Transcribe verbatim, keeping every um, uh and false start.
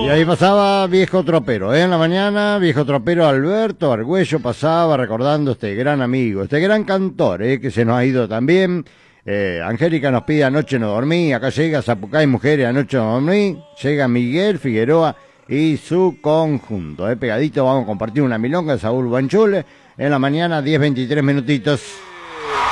Y ahí pasaba Viejo Tropero, ¿eh? En la mañana, Viejo Tropero Alberto Argüello pasaba recordando este gran amigo, este gran cantor, ¿eh? Que se nos ha ido también. Eh, Angélica nos pide Anoche no dormí, acá llega Zapucay Mujeres, Anoche no dormí, llega Miguel Figueroa y su conjunto, ¿eh? Pegadito, vamos a compartir una milonga de Saúl Banchule en la mañana, diez veintitrés minutitos.